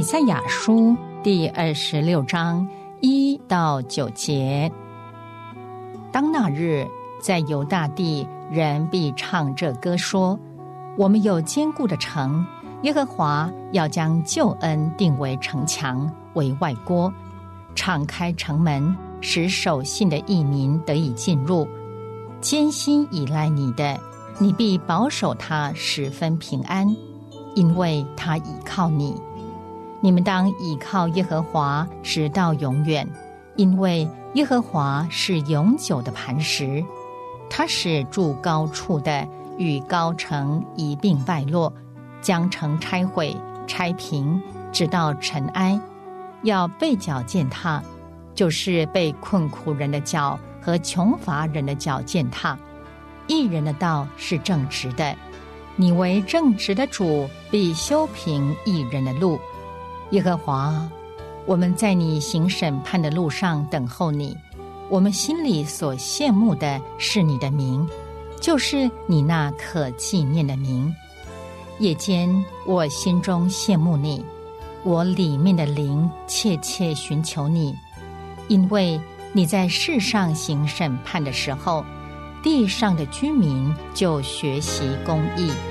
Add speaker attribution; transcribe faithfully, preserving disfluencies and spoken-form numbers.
Speaker 1: 以赛亚书第二十六章一到九节。当那日，在犹大地，人必唱这歌说：我们有坚固的城，耶和华要将救恩定为城墙，为外郭，敞开城门，使守信的义民得以进入。艰辛依赖你的，你必保守他十分平安，因为他倚靠你。你们当倚靠耶和华直到永远，因为耶和华是永久的磐石。他使住高处的与高城一并败落，将城拆毁拆平，直到尘埃。要被脚践踏，就是被困苦人的脚和穷乏人的脚践踏。义人的道是正直的，你为正直的主，必修平义人的路。耶和华，我们在你行审判的路上等候你，我们心里所羡慕的是你的名，就是你那可纪念的名。夜间我心中羡慕你，我里面的灵切切寻求你，因为你在世上行审判的时候，地上的居民就学习公义。